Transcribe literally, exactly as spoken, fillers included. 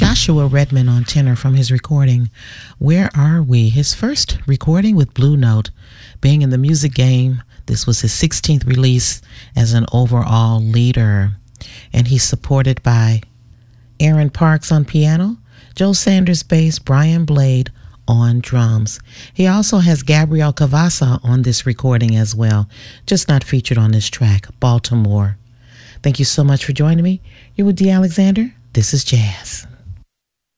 Joshua Redman on tenor from his recording, Where Are We? His first recording with Blue Note. Being in the music game, this was his sixteenth release as an overall leader. And he's supported by Aaron Parks on piano, Joe Sanders bass, Brian Blade on drums. He also has Gabriel Cavassa on this recording as well, just not featured on this track, Baltimore. Thank you so much for joining me. You're with Dee Alexander. This is Jazz.